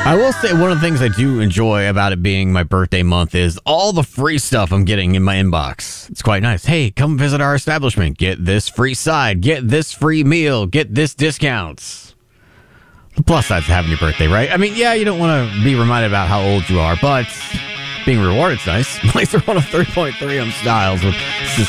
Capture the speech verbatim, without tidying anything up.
I will say one of the things I do enjoy about it being my birthday month is all the free stuff I'm getting in my inbox. It's quite nice. Hey, come visit our establishment. Get this free side. Get this free meal. Get this discounts. The plus side's of having your birthday, right? I mean, yeah, you don't want to be reminded about how old you are, but being rewarded's nice. Laser one oh three point three on Styles with this